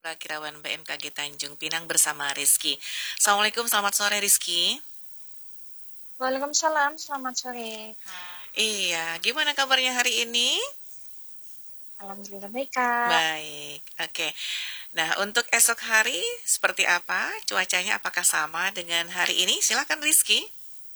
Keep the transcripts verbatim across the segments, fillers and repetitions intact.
Prakirawan B M K G Tanjung Pinang bersama Rizky. Assalamualaikum, selamat sore Rizky. Waalaikumsalam, selamat sore. Iya, gimana kabarnya hari ini? Alhamdulillah baik, Kak. Baik, oke. Nah, untuk esok hari seperti apa? Cuacanya apakah sama dengan hari ini? Silakan Rizky.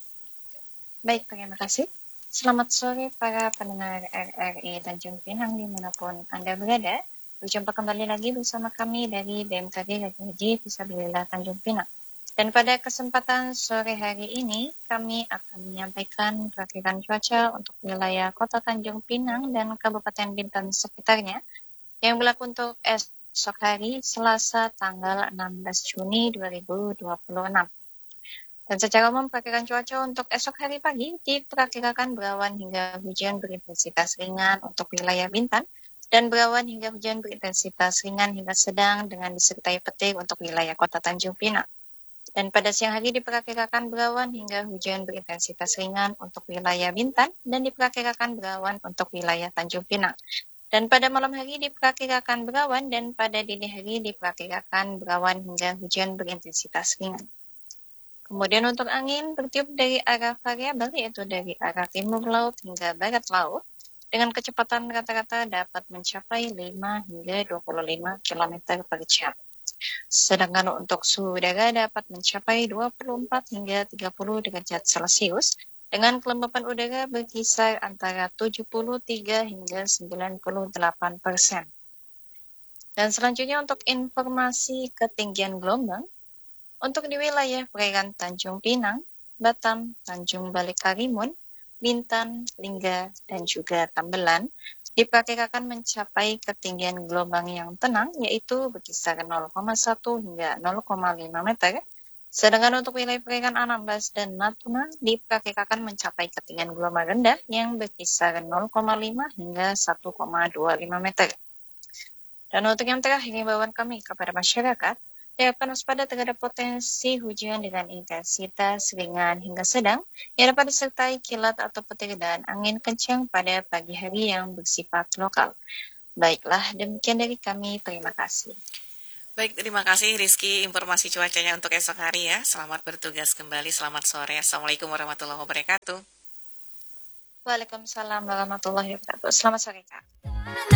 Baik, terima kasih. Selamat sore para pendengar R R I Tanjung Pinang dimanapun Anda berada. Berjumpa kembali lagi bersama kami dari B M K G Haji Fisabilillah Tanjung Pinang. Dan pada kesempatan sore hari ini, kami akan menyampaikan perakiran cuaca untuk wilayah Kota Tanjung Pinang dan Kabupaten Bintan sekitarnya yang berlaku untuk esok hari Selasa tanggal enam belas Juni dua ribu dua puluh enam. Dan secara umum perakiran cuaca untuk esok hari pagi diperkirakan berawan hingga hujan berintensitas ringan untuk wilayah Bintan dan berawan hingga hujan berintensitas ringan hingga sedang dengan disertai petir untuk wilayah Kota Tanjung Pinang. Dan pada siang hari diperkirakan berawan hingga hujan berintensitas ringan untuk wilayah Bintan dan diperkirakan berawan untuk wilayah Tanjung Pinang. Dan pada malam hari diperkirakan berawan dan pada dini hari diperkirakan berawan hingga hujan berintensitas ringan. Kemudian untuk angin bertiup dari arah variabel yaitu dari arah timur laut hingga barat laut dengan kecepatan rata-rata dapat mencapai lima hingga dua puluh lima kilometer per jam. Sedangkan untuk suhu udara dapat mencapai dua puluh empat hingga tiga puluh derajat Celcius dengan kelembapan udara berkisar antara tujuh puluh tiga hingga sembilan puluh delapan persen. Dan selanjutnya untuk informasi ketinggian gelombang, untuk di wilayah perairan Tanjung Pinang, Batam, Tanjung Balik Karimun, Bintan, Lingga, dan juga Tambelan, diperkirakan mencapai ketinggian gelombang yang tenang, yaitu berkisar nol koma satu hingga nol koma lima meter. Sedangkan untuk wilayah perairan Anambas dan Natuna, diperkirakan mencapai ketinggian gelombang rendah yang berkisar nol koma lima hingga satu koma dua lima meter. Dan untuk yang terakhir, himbauan kami kepada masyarakat, diharapkan waspada terhadap potensi hujan dengan intensitas ringan hingga sedang yang dapat disertai kilat atau petir dan angin kencang pada pagi hari yang bersifat lokal. Baiklah, demikian dari kami. Terima kasih. Baik, terima kasih Rizky informasi cuacanya untuk esok hari ya. Selamat bertugas kembali, selamat sore. Assalamualaikum warahmatullahi wabarakatuh. Waalaikumsalam warahmatullahi wabarakatuh. Selamat sore, Kak.